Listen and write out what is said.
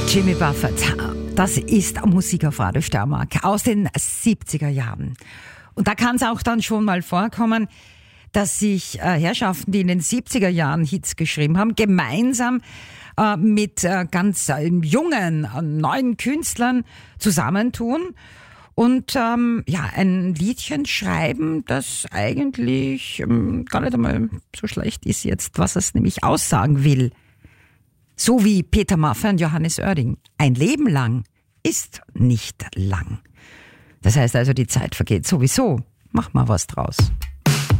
Jimmy Buffett, das ist Musik auf Radio Steiermark aus den 70er Jahren. Und da kann es auch dann schon mal vorkommen, dass sich Herrschaften, die in den 70er Jahren Hits geschrieben haben, gemeinsam mit ganz jungen, neuen Künstlern zusammentun und ein Liedchen schreiben, das eigentlich gar nicht einmal so schlecht ist jetzt, was es nämlich aussagen will. So wie Peter Maffay und Johannes Oerding. Ein Leben lang ist nicht lang. Das heißt also, die Zeit vergeht sowieso. Mach mal was draus.